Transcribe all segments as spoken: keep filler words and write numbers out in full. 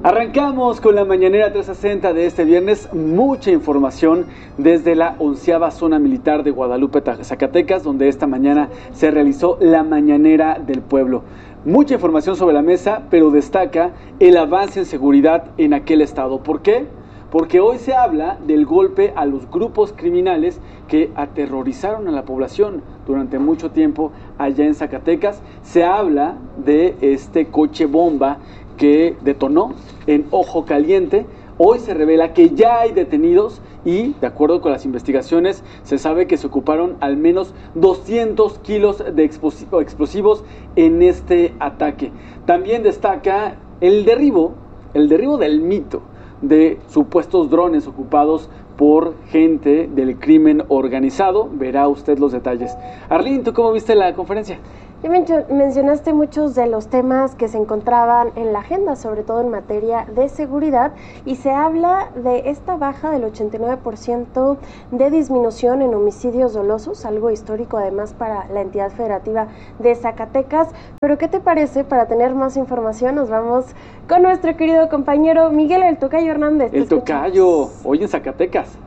Arrancamos con la mañanera trescientos sesenta de este viernes, mucha información desde la onceava zona militar de Guadalupe, Zacatecas, donde esta mañana se realizó la mañanera del pueblo. Mucha información sobre la mesa, pero destaca el avance en seguridad en aquel estado. ¿Por qué? Porque hoy se habla del golpe a los grupos criminales que aterrorizaron a la población durante mucho tiempo allá en Zacatecas. Se habla de este coche bomba que detonó en Ojo Caliente. Hoy se revela que ya hay detenidos y, de acuerdo con las investigaciones, se sabe que se ocuparon al menos doscientos kilos de explosivos en este ataque. También destaca el derribo, el derribo del mito de supuestos drones ocupados por gente del crimen organizado. Verá usted los detalles. Arlene, ¿tú cómo viste la conferencia? Ya mencionaste muchos de los temas que se encontraban en la agenda, sobre todo en materia de seguridad, y se habla de esta baja del ochenta y nueve por ciento de disminución en homicidios dolosos, algo histórico además para la entidad federativa de Zacatecas. Pero ¿qué te parece? Para tener más información nos vamos con nuestro querido compañero Miguel El Tocayo Hernández. El Tocayo, hoy en Zacatecas.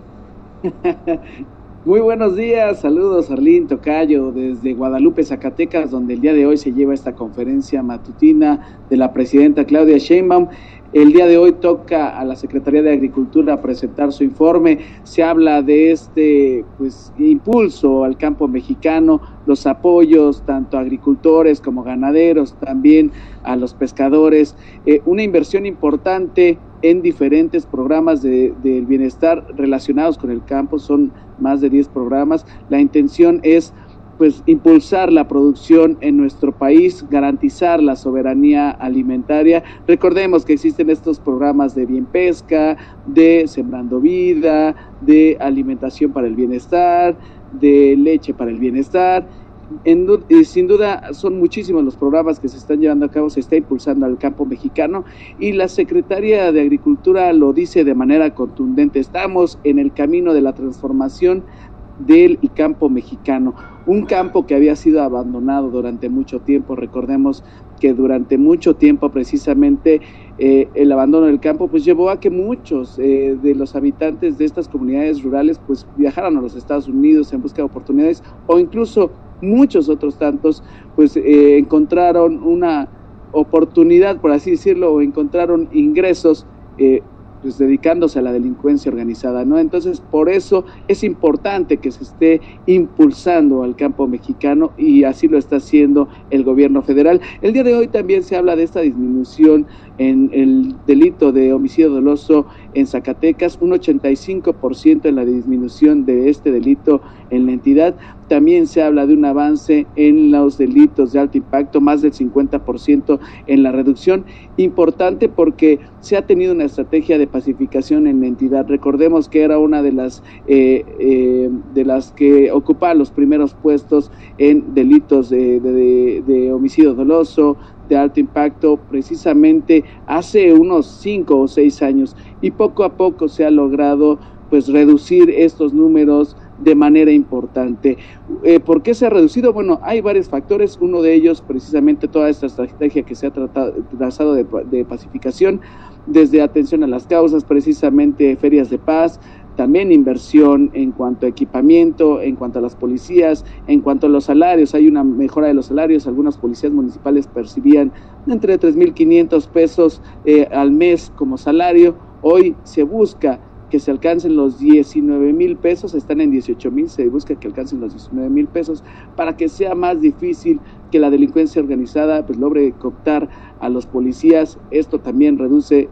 Muy buenos días, saludos Arlene, Tocayo, desde Guadalupe, Zacatecas, donde el día de hoy se lleva esta conferencia matutina de la presidenta Claudia Sheinbaum. El día de hoy toca a la Secretaría de Agricultura presentar su informe. Se habla de este pues impulso al campo mexicano, los apoyos tanto a agricultores como ganaderos, también a los pescadores, eh, una inversión importante en diferentes programas de, del bienestar relacionados con el campo. Son más de diez programas. La intención es pues impulsar la producción en nuestro país, garantizar la soberanía alimentaria. Recordemos que existen estos programas de Bien Pesca, de Sembrando Vida, de Alimentación para el Bienestar, de Leche para el Bienestar. En, sin duda son muchísimos los programas que se están llevando a cabo, se está impulsando al campo mexicano y la Secretaría de Agricultura lo dice de manera contundente: estamos en el camino de la transformación del campo mexicano, un campo que había sido abandonado durante mucho tiempo. Recordemos que durante mucho tiempo precisamente eh, el abandono del campo pues llevó a que muchos eh, de los habitantes de estas comunidades rurales pues viajaran a los Estados Unidos en busca de oportunidades, o incluso muchos otros tantos pues eh, encontraron una oportunidad, por así decirlo, o encontraron ingresos eh, pues dedicándose a la delincuencia organizada, ¿no? Entonces, por eso es importante que se esté impulsando al campo mexicano y así lo está haciendo el gobierno federal. El día de hoy también se habla de esta disminución en el delito de homicidio doloso en Zacatecas, un ochenta y cinco por ciento en la disminución de este delito en la entidad. También se habla de un avance en los delitos de alto impacto, más del cincuenta por ciento en la reducción. Importante porque se ha tenido una estrategia de pacificación en la entidad. Recordemos que era una de las eh, eh, de las que ocupaba los primeros puestos en delitos de, de, de, de homicidio doloso, de alto impacto, precisamente hace unos cinco o seis años, y poco a poco se ha logrado pues reducir estos números de manera importante. Eh, ¿Por qué se ha reducido? Bueno, hay varios factores. Uno de ellos, precisamente, toda esta estrategia que se ha tratado, trazado de, de pacificación, desde atención a las causas, precisamente ferias de paz, también inversión en cuanto a equipamiento, en cuanto a las policías, en cuanto a los salarios. Hay una mejora de los salarios. Algunas policías municipales percibían entre tres mil quinientos pesos eh, al mes como salario. Hoy se busca que se alcancen los diecinueve mil pesos, están en dieciocho mil, se busca que alcancen los diecinueve mil pesos para que sea más difícil que la delincuencia organizada pues logre cooptar a los policías. Esto también reduce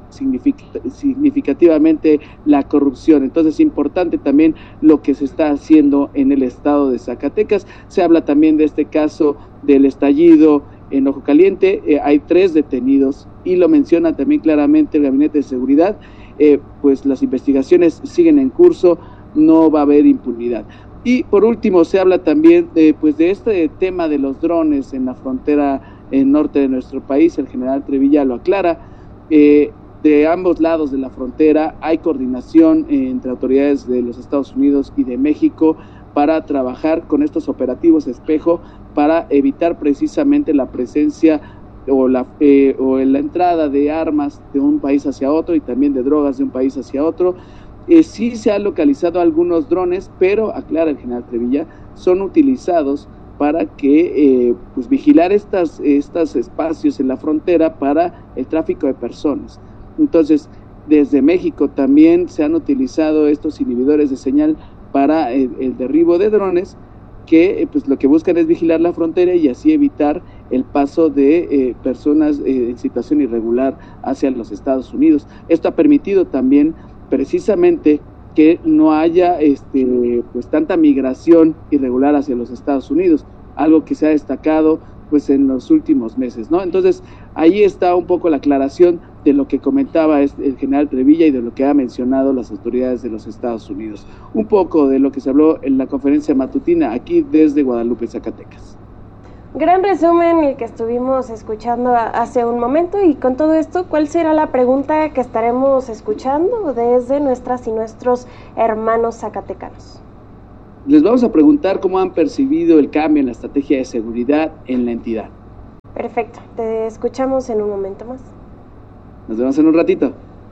significativamente la corrupción. Entonces es importante también lo que se está haciendo en el estado de Zacatecas. Se habla también de este caso del estallido en Ojo Caliente. Eh, hay tres detenidos y lo menciona también claramente el Gabinete de Seguridad. Eh, pues las investigaciones siguen en curso, no va a haber impunidad. Y por último se habla también de, pues de este tema de los drones en la frontera en norte de nuestro país. El general Trevilla lo aclara. Eh, de ambos lados de la frontera hay coordinación eh, entre autoridades de los Estados Unidos y de México para trabajar con estos operativos espejo para evitar precisamente la presencia o la, eh, o la entrada de armas de un país hacia otro y también de drogas de un país hacia otro. Eh, sí se han localizado algunos drones, pero, aclara el general Trevilla, son utilizados para que eh, pues vigilar estas, estos espacios en la frontera para el tráfico de personas. Entonces, desde México también se han utilizado estos inhibidores de señal para el, el derribo de drones, que eh, pues lo que buscan es vigilar la frontera y así evitar el paso de eh, personas eh, en situación irregular hacia los Estados Unidos. Esto ha permitido también precisamente que no haya este, pues tanta migración irregular hacia los Estados Unidos, algo que se ha destacado pues en los últimos meses, ¿no? Entonces, ahí está un poco la aclaración de lo que comentaba el general Trevilla y de lo que han mencionado las autoridades de los Estados Unidos. Un poco de lo que se habló en la conferencia matutina aquí desde Guadalupe, Zacatecas. Gran resumen el que estuvimos escuchando hace un momento, y con todo esto, ¿cuál será la pregunta que estaremos escuchando desde nuestras y nuestros hermanos zacatecanos? Les vamos a preguntar cómo han percibido el cambio en la estrategia de seguridad en la entidad. Perfecto, te escuchamos en un momento más. Nos vemos en un ratito.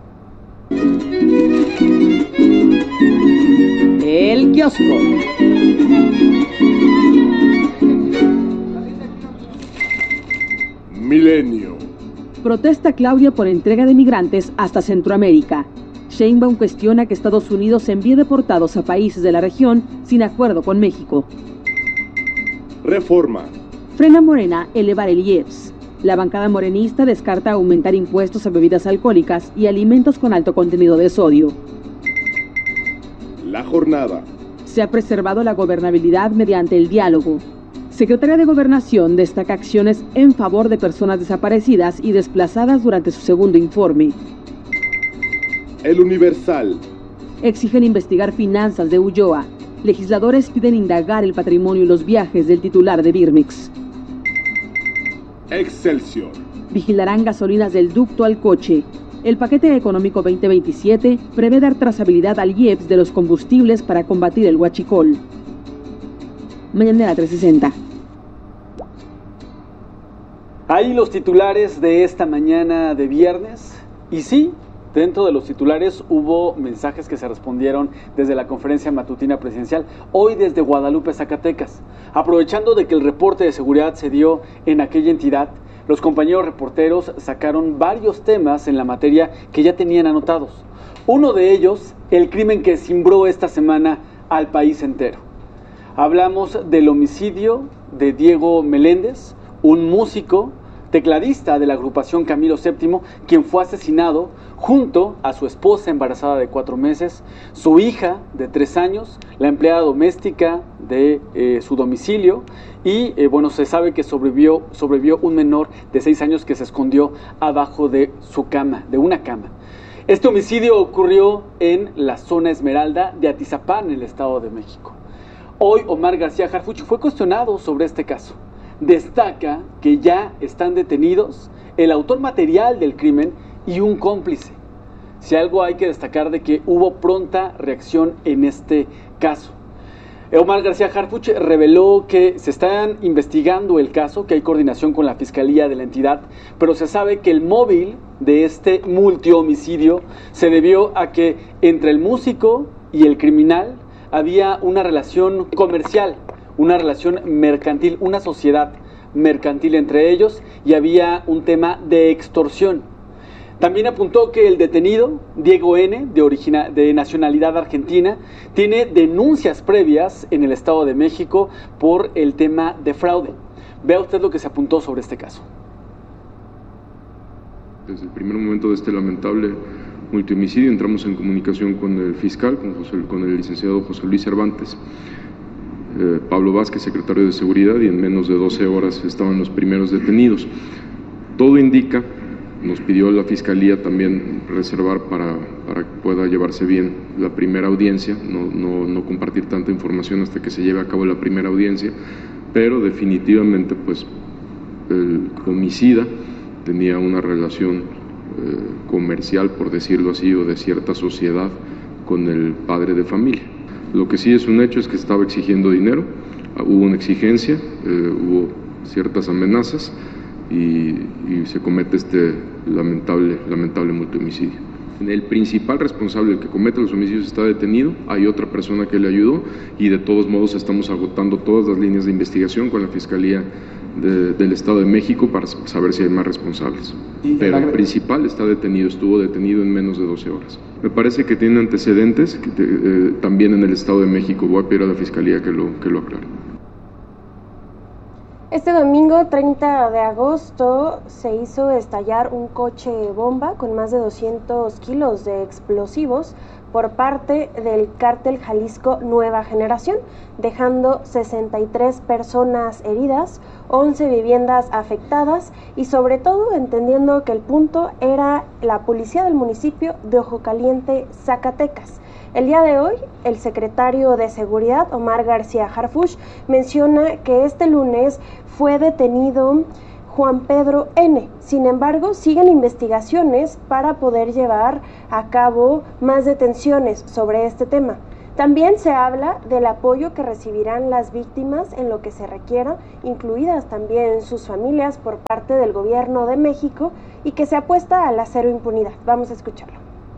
El kiosco. Milenio. Protesta Claudia por entrega de migrantes hasta Centroamérica. Sheinbaum cuestiona que Estados Unidos envíe deportados a países de la región sin acuerdo con México. Reforma. Frena Morena elevar el I E P S. La bancada morenista descarta aumentar impuestos a bebidas alcohólicas y alimentos con alto contenido de sodio. La jornada. Se ha preservado la gobernabilidad mediante el diálogo. Secretaria de Gobernación destaca acciones en favor de personas desaparecidas y desplazadas durante su segundo informe. El Universal. Exigen investigar finanzas de Ulloa. Legisladores piden indagar el patrimonio y los viajes del titular de Birmex. Excelsior. Vigilarán gasolinas del ducto al coche. El paquete económico veinte veintisiete prevé dar trazabilidad al I E P S de los combustibles para combatir el huachicol. Mañanera trescientos sesenta. Ahí los titulares de esta mañana de viernes. Y sí, dentro de los titulares hubo mensajes que se respondieron desde la conferencia matutina presidencial, hoy desde Guadalupe, Zacatecas. Aprovechando de que el reporte de seguridad se dio en aquella entidad, los compañeros reporteros sacaron varios temas en la materia que ya tenían anotados. Uno de ellos, el crimen que cimbró esta semana al país entero. Hablamos del homicidio de Diego Meléndez, un músico, tecladista de la agrupación Camilo séptimo, quien fue asesinado junto a su esposa embarazada de cuatro meses, su hija de tres años, la empleada doméstica de eh, su domicilio y eh, bueno, se sabe que sobrevivió, sobrevivió un menor de seis años que se escondió abajo de su cama, de una cama. Este homicidio ocurrió en la zona Esmeralda de Atizapán, en el Estado de México. Hoy Omar García Harfuch fue cuestionado sobre este caso. Destaca que ya están detenidos el autor material del crimen y un cómplice. Si algo hay que destacar de que hubo pronta reacción en este caso. Omar García Harfuch reveló que se están investigando el caso, que hay coordinación con la Fiscalía de la entidad, pero se sabe que el móvil de este multihomicidio se debió a que entre el músico y el criminal había una relación comercial, una relación mercantil, una sociedad mercantil entre ellos, y había un tema de extorsión. También apuntó que el detenido, Diego N., de, origina, de nacionalidad argentina, tiene denuncias previas en el Estado de México por el tema de fraude. Vea usted lo que se apuntó sobre este caso. Desde el primer momento de este lamentable multihomicidio entramos en comunicación con el fiscal, con, José, con el licenciado José Luis Cervantes, eh, Pablo Vázquez, secretario de Seguridad, y en menos de doce horas estaban los primeros detenidos. Todo indica, nos pidió la Fiscalía también reservar para, para que pueda llevarse bien la primera audiencia, no, no, no compartir tanta información hasta que se lleve a cabo la primera audiencia, pero definitivamente pues el homicida tenía una relación Eh, comercial, por decirlo así, o de cierta sociedad con el padre de familia. Lo que sí es un hecho es que estaba exigiendo dinero, uh, hubo una exigencia, eh, hubo ciertas amenazas y, y se comete este lamentable, lamentable multihomicidio. El principal responsable, el que comete los homicidios, está detenido, hay otra persona que le ayudó y de todos modos estamos agotando todas las líneas de investigación con la Fiscalía de, del Estado de México para saber si hay más responsables. Pero el principal está detenido, estuvo detenido en menos de doce horas. Me parece que tiene antecedentes que te, eh, también en el Estado de México. Voy a pedir a la Fiscalía que lo, que lo aclare. Este domingo treinta de agosto se hizo estallar un coche bomba con más de doscientos kilos de explosivos por parte del cártel Jalisco Nueva Generación, dejando sesenta y tres personas heridas, once viviendas afectadas y sobre todo entendiendo que el punto era la policía del municipio de Ojo Caliente, Zacatecas. El día de hoy, el secretario de Seguridad, Omar García Harfuch, menciona que este lunes fue detenido Juan Pedro N. Sin embargo, siguen investigaciones para poder llevar a cabo más detenciones sobre este tema. También se habla del apoyo que recibirán las víctimas en lo que se requiera, incluidas también sus familias por parte del gobierno de México, y que se apuesta a la cero impunidad. Vamos a escucharlo.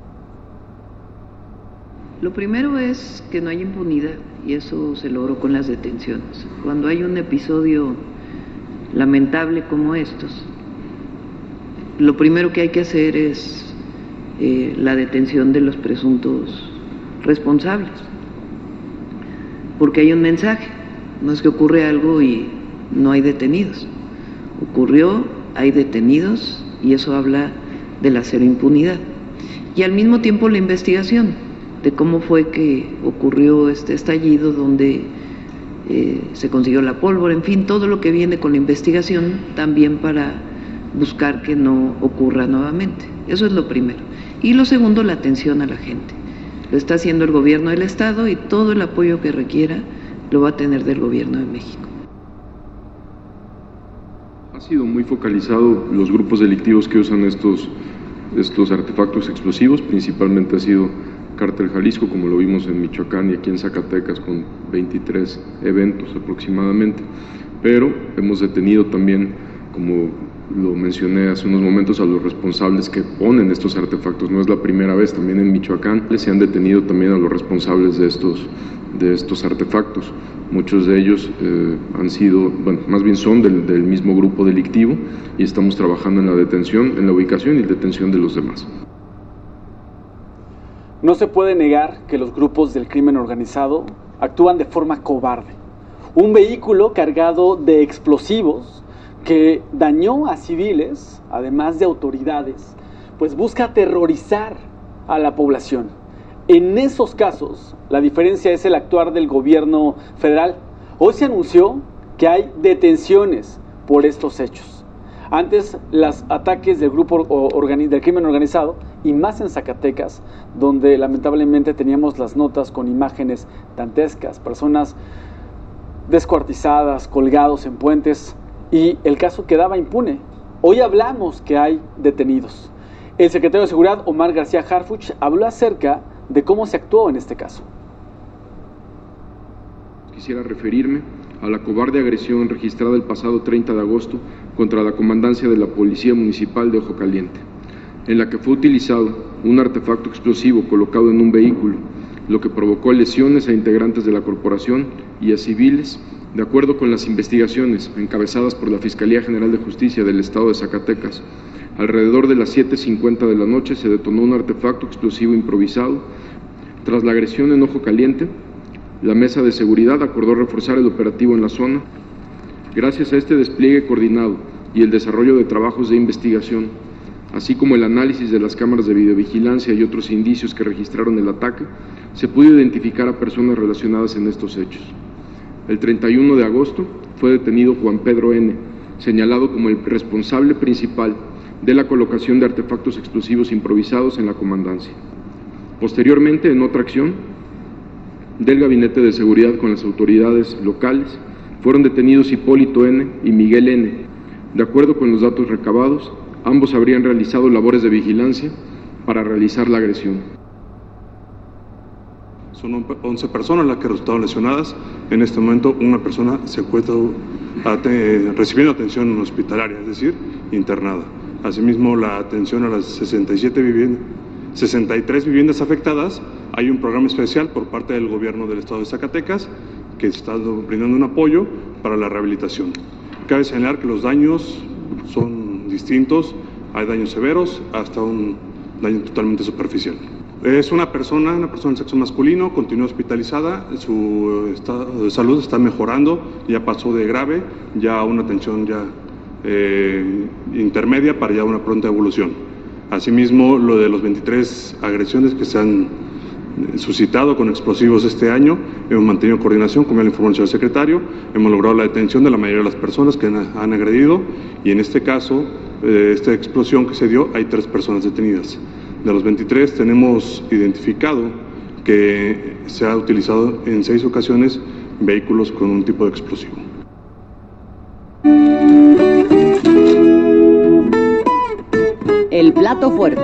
Lo primero es que no hay impunidad y eso se logró con las detenciones. Cuando hay un episodio lamentable como estos, lo primero que hay que hacer es eh, la detención de los presuntos responsables, porque hay un mensaje, no es que ocurre algo y no hay detenidos, ocurrió, hay detenidos y eso habla de la cero impunidad. Y al mismo tiempo la investigación de cómo fue que ocurrió este estallido, donde eh, se consiguió la pólvora, en fin, todo lo que viene con la investigación también para buscar que no ocurra nuevamente. Eso es lo primero. Y lo segundo, la atención a la gente. Lo está haciendo el gobierno del Estado y todo el apoyo que requiera lo va a tener del gobierno de México. Ha sido muy focalizado los grupos delictivos que usan estos, estos artefactos explosivos, principalmente ha sido Cártel Jalisco, como lo vimos en Michoacán y aquí en Zacatecas con veintitrés eventos aproximadamente, pero hemos detenido también, como lo mencioné hace unos momentos, a los responsables que ponen estos artefactos. No es la primera vez, también en Michoacán se han detenido también a los responsables de estos, de estos artefactos. Muchos de ellos eh, han sido, bueno, más bien son del, del mismo grupo delictivo y estamos trabajando en la detención, en la ubicación y detención de los demás. No se puede negar que los grupos del crimen organizado actúan de forma cobarde. Un vehículo cargado de explosivos que dañó a civiles, además de autoridades, pues busca aterrorizar a la población. En esos casos, la diferencia es el actuar del gobierno federal. Hoy se anunció que hay detenciones por estos hechos. Antes, los ataques del grupo organi- del crimen organizado, y más en Zacatecas, donde lamentablemente teníamos las notas con imágenes dantescas, personas descuartizadas, colgados en puentes, y el caso quedaba impune. Hoy hablamos que hay detenidos. El secretario de Seguridad, Omar García Harfuch, habló acerca de cómo se actuó en este caso. Quisiera referirme a la cobarde agresión registrada el pasado treinta de agosto contra la comandancia de la Policía Municipal de Ojo Caliente, en la que fue utilizado un artefacto explosivo colocado en un vehículo, lo que provocó lesiones a integrantes de la corporación y a civiles. De acuerdo con las investigaciones encabezadas por la Fiscalía General de Justicia del Estado de Zacatecas, alrededor de las siete cincuenta de la noche se detonó un artefacto explosivo improvisado. Tras la agresión en Ojo Caliente, la Mesa de Seguridad acordó reforzar el operativo en la zona. Gracias a este despliegue coordinado y el desarrollo de trabajos de investigación, así como el análisis de las cámaras de videovigilancia y otros indicios que registraron el ataque, se pudo identificar a personas relacionadas en estos hechos. El treinta y uno de agosto fue detenido Juan Pedro N., señalado como el responsable principal de la colocación de artefactos explosivos improvisados en la comandancia. Posteriormente, en otra acción del Gabinete de Seguridad con las autoridades locales, fueron detenidos Hipólito N. y Miguel N. De acuerdo con los datos recabados, ambos habrían realizado labores de vigilancia para realizar la agresión. Son once personas las que resultaron lesionadas. En este momento una persona se encuentra recibiendo atención hospitalaria, es decir, internada. Asimismo, la atención a las sesenta y siete viviendas, sesenta y tres viviendas afectadas, hay un programa especial por parte del gobierno del estado de Zacatecas que está brindando un apoyo para la rehabilitación. Cabe señalar que los daños son distintos, hay daños severos hasta un daño totalmente superficial. Es una persona, una persona del sexo masculino, continúa hospitalizada, su estado de salud está mejorando, ya pasó de grave, ya a una atención ya eh, intermedia para ya una pronta evolución. Asimismo, lo de los veintitrés agresiones que se han suscitado con explosivos este año, hemos mantenido coordinación, como ya le informó el señor secretario, hemos logrado la detención de la mayoría de las personas que han, han agredido y en este caso, eh, esta explosión que se dio, hay tres personas detenidas. De los veintitrés tenemos identificado que se ha utilizado en seis ocasiones vehículos con un tipo de explosivo. El plato fuerte.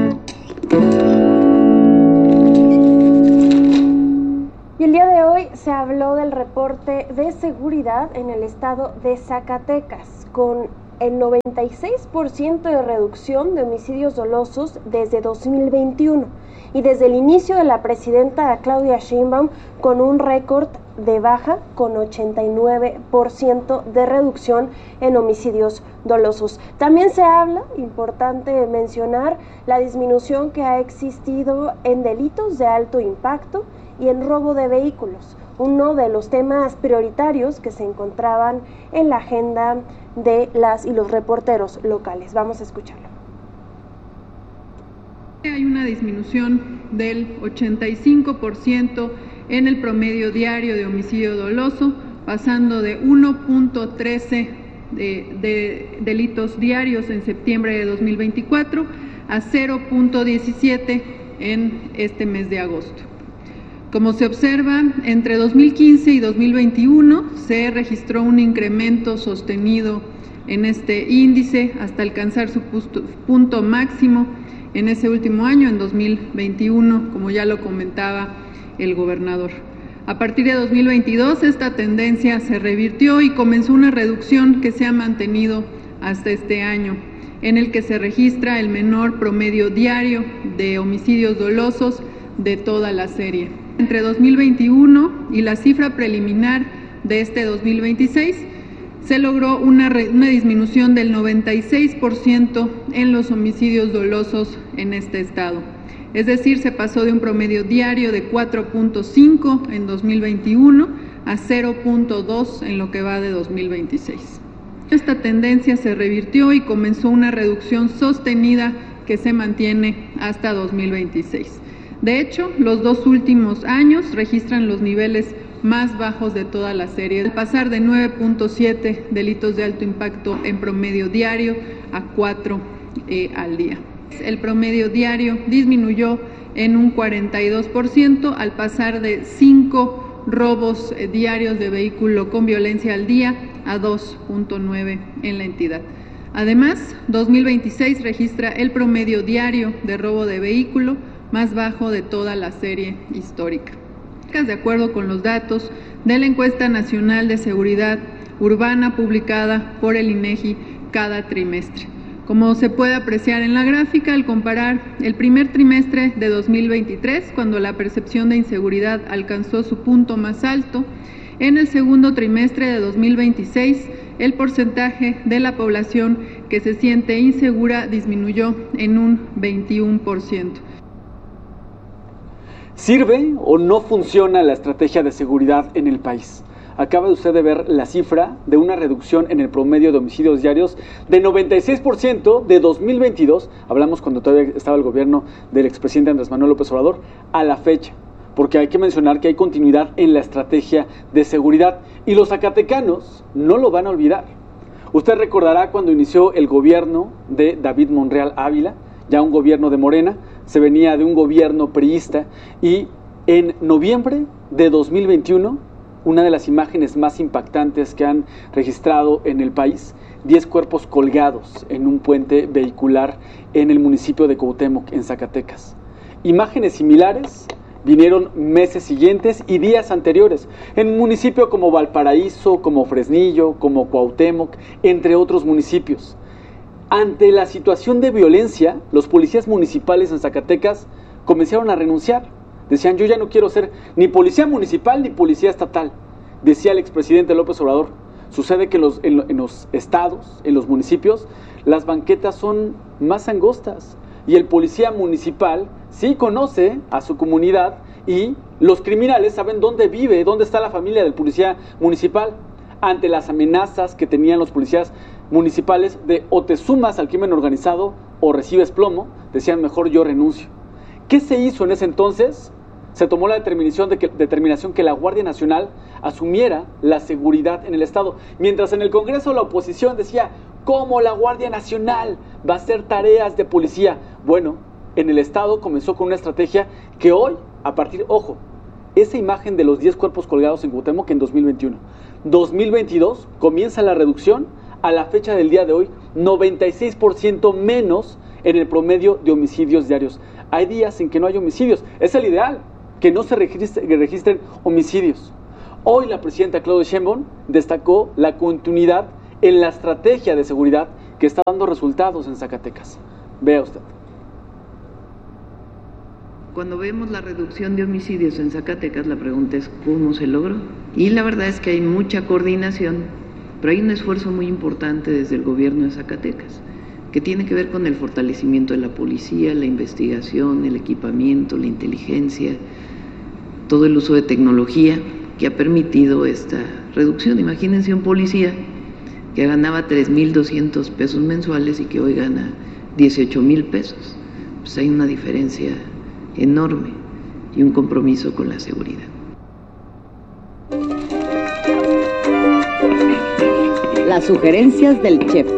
Y el día de hoy se habló del reporte de seguridad en el estado de Zacatecas, con el noventa y seis por ciento de reducción de homicidios dolosos desde dos mil veintiuno y desde el inicio de la presidenta Claudia Sheinbaum con un récord de baja con ochenta y nueve por ciento de reducción en homicidios dolosos. También se habla, importante mencionar, la disminución que ha existido en delitos de alto impacto y en robo de vehículos, uno de los temas prioritarios que se encontraban en la agenda de las y los reporteros locales. Vamos a escucharlo. Hay una disminución del ochenta y cinco por ciento en el promedio diario de homicidio doloso, pasando de uno punto trece de, de delitos diarios en septiembre de dos mil veinticuatro a cero punto diecisiete en este mes de agosto. Como se observa, entre dos mil quince y dos mil veintiuno se registró un incremento sostenido en este índice hasta alcanzar su punto máximo en ese último año, en dos mil veintiuno, como ya lo comentaba el gobernador. A partir de dos mil veintidós, esta tendencia se revirtió y comenzó una reducción que se ha mantenido hasta este año, en el que se registra el menor promedio diario de homicidios dolosos de toda la serie. Entre dos mil veintiuno y la cifra preliminar de este dos mil veintiséis, se logró una, re, una disminución del noventa y seis por ciento en los homicidios dolosos en este estado. Es decir, se pasó de un promedio diario de cuatro punto cinco en dos mil veintiuno a cero punto dos en lo que va de dos mil veintiséis. Esta tendencia se revirtió y comenzó una reducción sostenida que se mantiene hasta dos mil veintiséis. De hecho, los dos últimos años registran los niveles más bajos de toda la serie, al pasar de nueve punto siete delitos de alto impacto en promedio diario a cuatro eh, al día. El promedio diario disminuyó en un cuarenta y dos por ciento al pasar de cinco robos eh, diarios de vehículo con violencia al día a dos punto nueve en la entidad. Además, dos mil veintiséis registra el promedio diario de robo de vehículo más bajo de toda la serie histórica. De acuerdo con los datos de la Encuesta Nacional de Seguridad Urbana publicada por el INEGI cada trimestre. Como se puede apreciar en la gráfica, al comparar el primer trimestre de dos mil veintitrés, cuando la percepción de inseguridad alcanzó su punto más alto, en el segundo trimestre de dos mil veintiséis, el porcentaje de la población que se siente insegura disminuyó en un veintiuno por ciento. ¿Sirve o no funciona la estrategia de seguridad en el país? Acaba usted de ver la cifra de una reducción en el promedio de homicidios diarios de noventa y seis por ciento de dos mil veintidós, hablamos cuando todavía estaba el gobierno del expresidente Andrés Manuel López Obrador, a la fecha, porque hay que mencionar que hay continuidad en la estrategia de seguridad y los zacatecanos no lo van a olvidar. Usted recordará cuando inició el gobierno de David Monreal Ávila, ya un gobierno de Morena, se venía de un gobierno priista y en noviembre de dos mil veintiuno, una de las imágenes más impactantes que han registrado en el país, diez cuerpos colgados en un puente vehicular en el municipio de Cuauhtémoc, en Zacatecas. Imágenes similares vinieron meses siguientes y días anteriores, en un municipio como Valparaíso, como Fresnillo, como Cuauhtémoc, entre otros municipios. Ante la situación de violencia, los policías municipales en Zacatecas comenzaron a renunciar. Decían, yo ya no quiero ser ni policía municipal ni policía estatal. Decía el expresidente López Obrador. Sucede que los, en, en los estados, en los municipios, las banquetas son más angostas. Y el policía municipal sí conoce a su comunidad y los criminales saben dónde vive, dónde está la familia del policía municipal. Ante las amenazas que tenían los policías municipales de o te sumas al crimen organizado o recibes plomo, decían mejor yo renuncio. ¿Qué se hizo en ese entonces? Se tomó la determinación de que, determinación que la Guardia Nacional asumiera la seguridad en el Estado. Mientras en el Congreso la oposición decía, ¿cómo la Guardia Nacional va a hacer tareas de policía? Bueno, en el Estado comenzó con una estrategia que hoy, a partir, ojo, esa imagen de los diez cuerpos colgados en Cuauhtémoc en dos mil veintiuno. dos mil veintidós comienza la reducción, a la fecha del día de hoy, noventa y seis por ciento menos en el promedio de homicidios diarios. Hay días en que no hay homicidios, es el ideal, que no se registre, que registren homicidios. Hoy la presidenta Claudia Sheinbaum destacó la continuidad en la estrategia de seguridad que está dando resultados en Zacatecas. Vea usted. Cuando vemos la reducción de homicidios en Zacatecas, la pregunta es ¿cómo se logró? Y la verdad es que hay mucha coordinación, pero hay un esfuerzo muy importante desde el gobierno de Zacatecas, que tiene que ver con el fortalecimiento de la policía, la investigación, el equipamiento, la inteligencia, todo el uso de tecnología que ha permitido esta reducción. Imagínense un policía que ganaba tres mil doscientos pesos mensuales y que hoy gana dieciocho mil pesos. Pues hay una diferencia enorme y un compromiso con la seguridad. Las sugerencias del chef.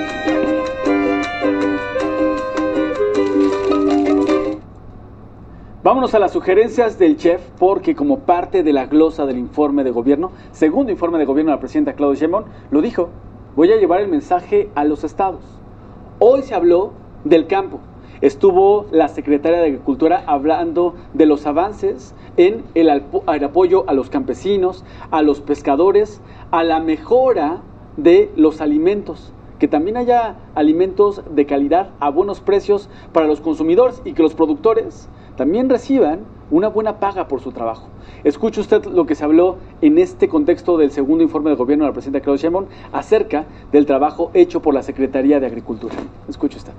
Vámonos a las sugerencias del chef, porque como parte de la glosa del informe de gobierno, segundo informe de gobierno de la presidenta Claudia Sheinbaum, lo dijo, voy a llevar el mensaje a los estados. Hoy se habló del campo. Estuvo la secretaria de Agricultura hablando de los avances en el, el apoyo a los campesinos, a los pescadores, a la mejora de los alimentos, que también haya alimentos de calidad a buenos precios para los consumidores y que los productores también reciban una buena paga por su trabajo. Escuche usted lo que se habló en este contexto del segundo informe de gobierno de la presidenta Claudia Sheinbaum acerca del trabajo hecho por la Secretaría de Agricultura. Escuche usted.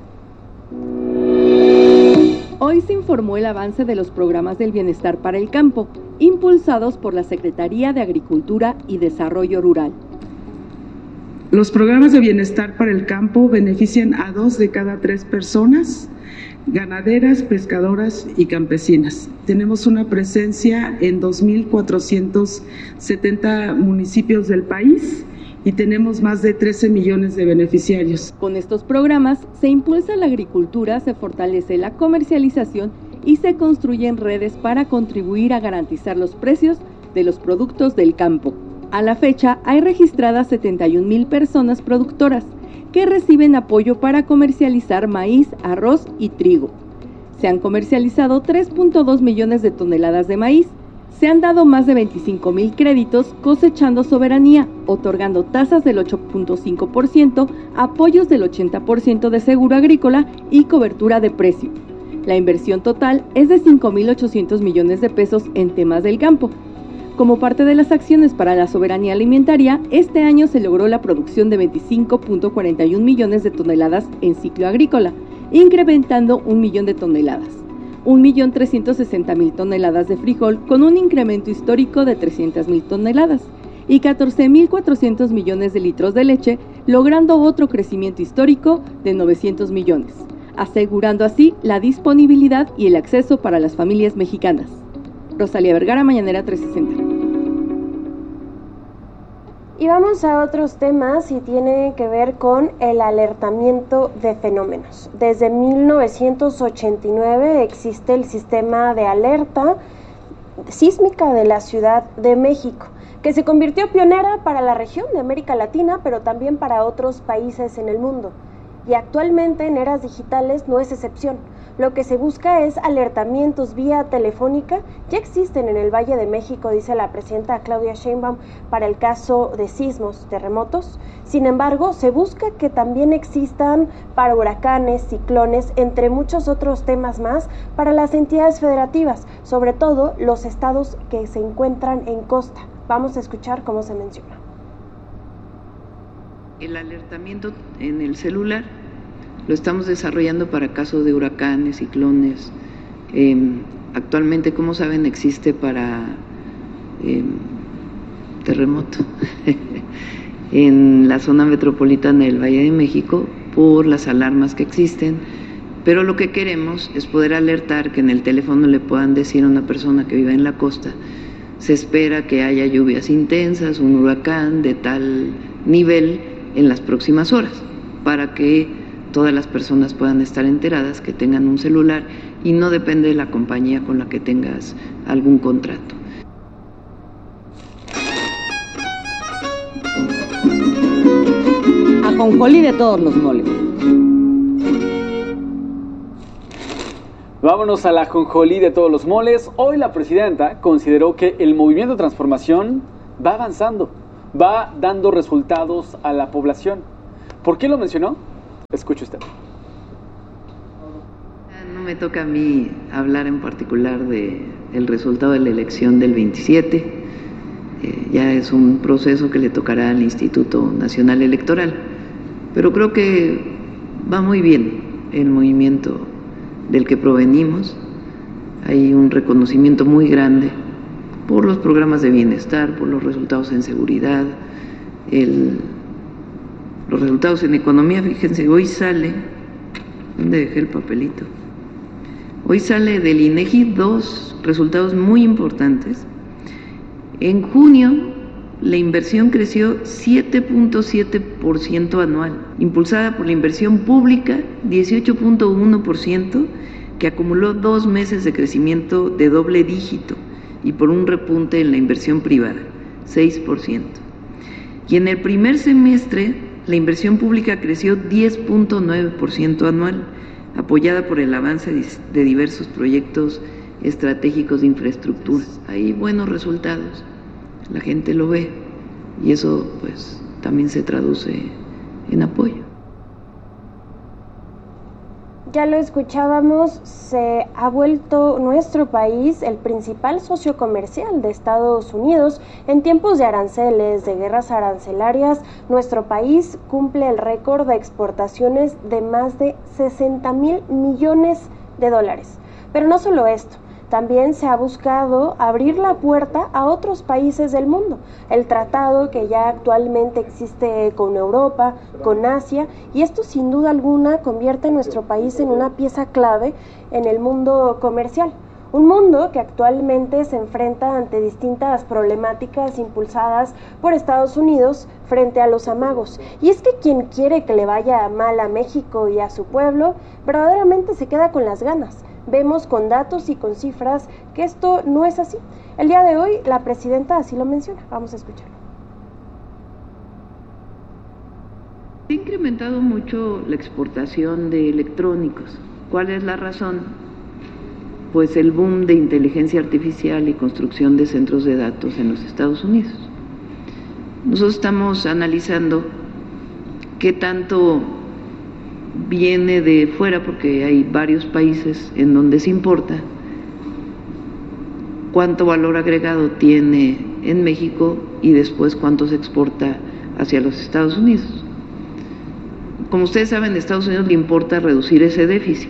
Hoy se informó el avance de los programas del bienestar para el campo, impulsados por la Secretaría de Agricultura y Desarrollo Rural. Los programas de bienestar para el campo benefician a dos de cada tres personas, ganaderas, pescadoras y campesinas. Tenemos una presencia en dos mil cuatrocientos setenta municipios del país y tenemos más de trece millones de beneficiarios. Con estos programas se impulsa la agricultura, se fortalece la comercialización y se construyen redes para contribuir a garantizar los precios de los productos del campo. A la fecha hay registradas setenta y un mil personas productoras que reciben apoyo para comercializar maíz, arroz y trigo. Se han comercializado tres punto dos millones de toneladas de maíz. Se han dado más de veinticinco mil créditos cosechando soberanía, otorgando tasas del ocho punto cinco por ciento, apoyos del ochenta por ciento de seguro agrícola y cobertura de precio. La inversión total es de cinco mil ochocientos millones de pesos en temas del campo. Como parte de las acciones para la soberanía alimentaria, este año se logró la producción de veinticinco punto cuarenta y un millones de toneladas en ciclo agrícola, incrementando un millón de toneladas. un millón trescientos sesenta mil toneladas de frijol con un incremento histórico de trescientas mil toneladas y catorce mil cuatrocientos millones de litros de leche, logrando otro crecimiento histórico de novecientos millones, asegurando así la disponibilidad y el acceso para las familias mexicanas. Rosalía Vergara, Mañanera trescientos sesenta. Y vamos a otros temas y tiene que ver con el alertamiento de fenómenos. Desde mil novecientos ochenta y nueve existe el sistema de alerta sísmica de la Ciudad de México, que se convirtió pionera para la región de América Latina, pero también para otros países en el mundo. y actualmente en eras digitales no es excepción. Lo que se busca es alertamientos vía telefónica. Ya existen en el Valle de México, dice la presidenta Claudia Sheinbaum, para el caso de sismos, terremotos. Sin embargo, se busca que también existan para huracanes, ciclones, entre muchos otros temas más, para las entidades federativas, sobre todo los estados que se encuentran en costa. Vamos a escuchar cómo se menciona. El alertamiento en el celular lo estamos desarrollando para casos de huracanes, ciclones. Eh, actualmente, como saben, existe para eh, terremoto en la zona metropolitana del Valle de México por las alarmas que existen, pero lo que queremos es poder alertar que en el teléfono le puedan decir a una persona que vive en la costa: se espera que haya lluvias intensas, un huracán de tal nivel en las próximas horas, para que todas las personas puedan estar enteradas, que tengan un celular y no depende de la compañía con la que tengas algún contrato. Ajonjolí de todos los moles. Vámonos a la ajonjolí de todos los moles. Hoy la presidenta consideró que el movimiento de transformación va avanzando, va dando resultados a la población. ¿Por qué lo mencionó? Escuche usted. No me toca a mí hablar en particular de el resultado de la elección del veintisiete. Eh, ya es un proceso que le tocará al Instituto Nacional Electoral. Pero creo que va muy bien el movimiento del que provenimos. Hay un reconocimiento muy grande por los programas de bienestar, por los resultados en seguridad, el los resultados en economía. Fíjense, hoy sale, ¿dónde dejé el papelito? Hoy sale del INEGI dos resultados muy importantes. En junio, la inversión creció siete punto siete por ciento anual, impulsada por la inversión pública, dieciocho punto uno por ciento, que acumuló dos meses de crecimiento de doble dígito, y por un repunte en la inversión privada, seis por ciento. Y en el primer semestre, la inversión pública creció diez punto nueve por ciento anual, apoyada por el avance de diversos proyectos estratégicos de infraestructura. Hay buenos resultados, la gente lo ve y eso pues también se traduce en apoyo. Ya lo escuchábamos, se ha vuelto nuestro país el principal socio comercial de Estados Unidos. En tiempos de aranceles, de guerras arancelarias, nuestro país cumple el récord de exportaciones de más de sesenta mil millones de dólares. Pero no solo esto. También se ha buscado abrir la puerta a otros países del mundo. El tratado que ya actualmente existe con Europa, con Asia, y esto sin duda alguna convierte a nuestro país en una pieza clave en el mundo comercial. Un mundo que actualmente se enfrenta ante distintas problemáticas impulsadas por Estados Unidos frente a los amagos. Y es que quien quiere que le vaya mal a México y a su pueblo, verdaderamente se queda con las ganas. Vemos con datos y con cifras que esto no es así. El día de hoy la presidenta así lo menciona. Vamos a escucharlo. Se ha incrementado mucho la exportación de electrónicos. ¿Cuál es la razón? Pues el boom de inteligencia artificial y construcción de centros de datos en los Estados Unidos. Nosotros estamos analizando qué tanto viene de fuera, porque hay varios países en donde se importa, cuánto valor agregado tiene en México y después cuánto se exporta hacia los Estados Unidos. Como ustedes saben, a Estados Unidos le importa reducir ese déficit.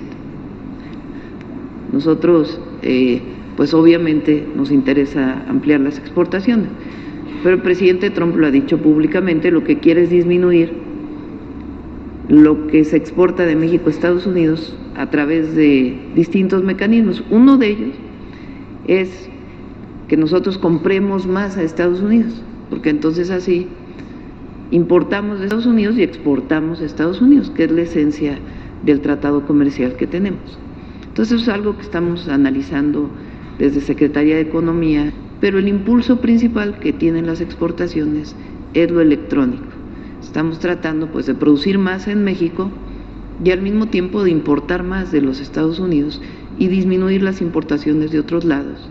Nosotros, eh, pues obviamente nos interesa ampliar las exportaciones, pero el presidente Trump lo ha dicho públicamente, lo que quiere es disminuir lo que se exporta de México a Estados Unidos a través de distintos mecanismos. Uno de ellos es que nosotros compremos más a Estados Unidos, porque entonces así importamos de Estados Unidos y exportamos a Estados Unidos, que es la esencia del tratado comercial que tenemos. Entonces eso es algo que estamos analizando desde Secretaría de Economía, pero el impulso principal que tienen las exportaciones es lo electrónico. Estamos tratando pues de producir más en México y al mismo tiempo de importar más de los Estados Unidos y disminuir las importaciones de otros lados.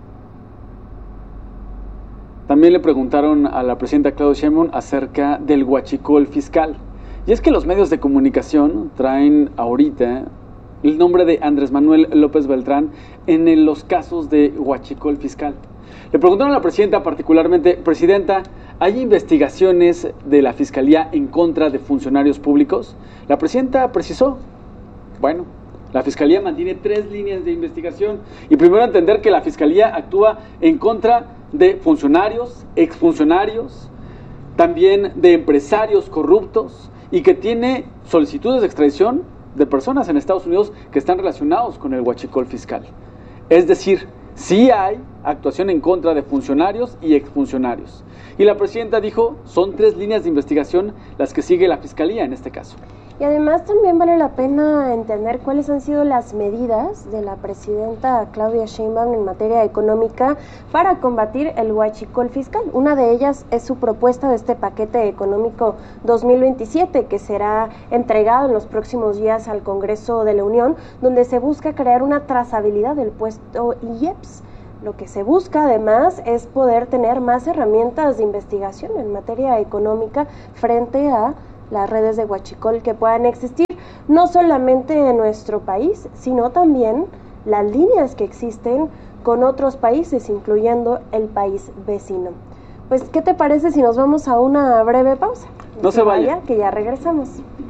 También le preguntaron a la presidenta Claudia Sheinbaum acerca del huachicol fiscal. Y es que los medios de comunicación traen ahorita el nombre de Andrés Manuel López Beltrán en los casos de huachicol fiscal. Le preguntaron a la presidenta particularmente, presidenta, ¿hay investigaciones de la Fiscalía en contra de funcionarios públicos? La presidenta precisó, bueno, la Fiscalía mantiene tres líneas de investigación y primero entender que la Fiscalía actúa en contra de funcionarios, exfuncionarios, también de empresarios corruptos y que tiene solicitudes de extradición de personas en Estados Unidos que están relacionados con el huachicol fiscal. Es decir, sí hay actuación en contra de funcionarios y exfuncionarios. Y la presidenta dijo, son tres líneas de investigación las que sigue la Fiscalía en este caso. Y además también vale la pena entender cuáles han sido las medidas de la presidenta Claudia Sheinbaum en materia económica para combatir el huachicol fiscal. Una de ellas es su propuesta de este paquete económico dos mil veintisiete que será entregado en los próximos días al Congreso de la Unión, donde se busca crear una trazabilidad del puesto I E P S. Lo que se busca además es poder tener más herramientas de investigación en materia económica frente a las redes de huachicol que puedan existir, no solamente en nuestro país, sino también las líneas que existen con otros países, incluyendo el país vecino. Pues, ¿qué te parece si nos vamos a una breve pausa? No, no se vaya, vaya, que ya regresamos.